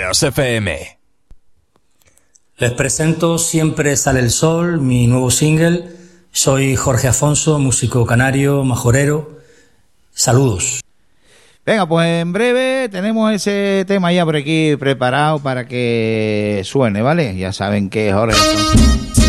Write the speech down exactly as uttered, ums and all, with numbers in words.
Canaros F M. Les presento Siempre sale el sol, mi nuevo single. Soy Jorge Afonso, músico canario, majorero. Saludos. Venga, pues en breve tenemos ese tema ya por aquí preparado para que suene, ¿vale? Ya saben que Jorge Afonso